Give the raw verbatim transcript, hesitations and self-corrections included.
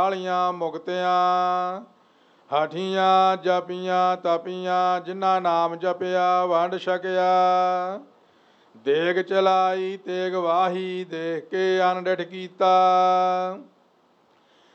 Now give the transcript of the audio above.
ਵਾਲੀਆਂ ਮੁਕਤਿਆਂ। ਹਠੀਆਂ ਜਪੀਆਂ ਤਪੀਆਂ ਜਿਨ੍ਹਾਂ ਨਾਮ ਜਪਿਆ ਵੰਡ ਛਕਿਆ। ਦੇਗ ਚਲਾਈ ਤੇਗ ਵਾਹੀ ਦੇਖ ਕੇ ਅਨਡਿਠ ਕੀਤਾ।